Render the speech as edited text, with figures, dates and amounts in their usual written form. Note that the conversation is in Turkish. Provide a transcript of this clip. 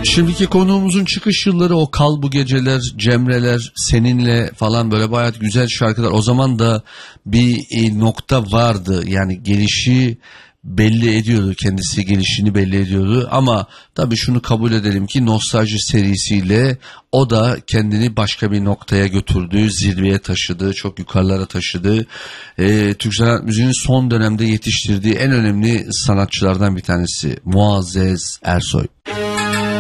Şimdiki konuğumuzun çıkış yılları, o Kal Bu Geceler, Cemreler, Seninle falan, böyle bayağı güzel şarkılar. O zaman da bir nokta vardı, yani gelişi belli ediyordu, kendisi gelişini belli ediyordu. Ama tabii şunu kabul edelim ki Nostalji serisiyle o da kendini başka bir noktaya götürdü, zirveye taşıdı, çok yukarılara taşıdı. Türk sanat müziğinin son dönemde yetiştirdiği en önemli sanatçılardan bir tanesi Muazzez Ersoy.